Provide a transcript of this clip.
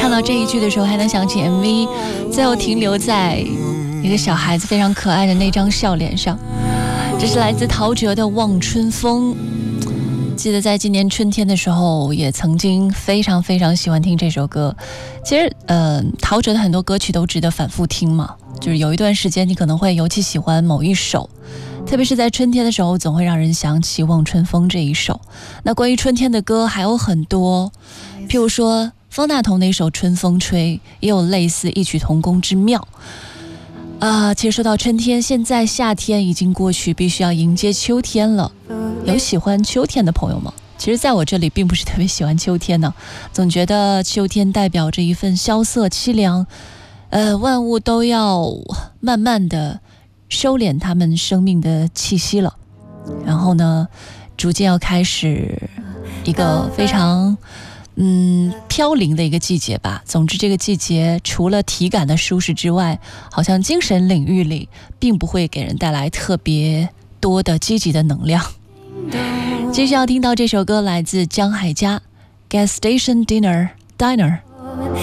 唱到这一句的时候，还能想起 MV， 最后停留在一个小孩子非常可爱的那张笑脸上。这是来自陶喆的《望春风》。记得在今年春天的时候，也曾经非常非常喜欢听这首歌。其实，陶喆的很多歌曲都值得反复听嘛。就是有一段时间，你可能会尤其喜欢某一首，特别是在春天的时候，总会让人想起《望春风》这一首。那关于春天的歌还有很多，譬如说方大同的一首《春风吹》，也有类似异曲同工之妙。其实说到春天，现在夏天已经过去，必须要迎接秋天了。有喜欢秋天的朋友吗？其实在我这里并不是特别喜欢秋天呢，总觉得秋天代表着一份萧瑟凄凉，万物都要慢慢的收敛他们生命的气息了，然后呢，逐渐要开始一个非常飘零的一个季节吧。总之这个季节除了体感的舒适之外，好像精神领域里并不会给人带来特别多的积极的能量。接下来要听到这首歌来自江海佳 Gas Station Diner